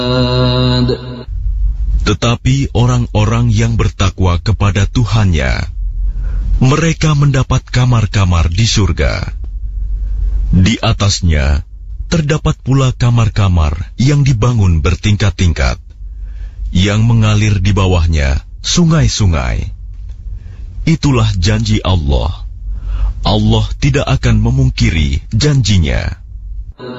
Tetapi orang-orang yang bertakwa kepada Tuhannya, mereka mendapat kamar-kamar di surga. Di atasnya terdapat pula kamar-kamar yang dibangun bertingkat-tingkat, yang mengalir di bawahnya sungai-sungai. Itulah janji Allah. Allah tidak akan memungkiri janjinya.